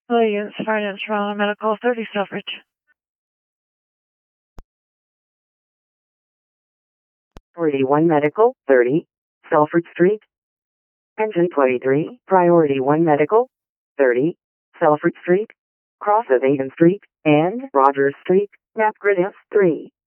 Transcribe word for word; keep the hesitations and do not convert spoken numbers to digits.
Williams Finance Raleigh Medical, thirty Selfridge. Priority one Medical, thirty, Selfridge Street. Engine twenty-three, Priority one Medical, thirty, Selfridge Street. Cross of Aiken Street and Rogers Street, Napgrid F three.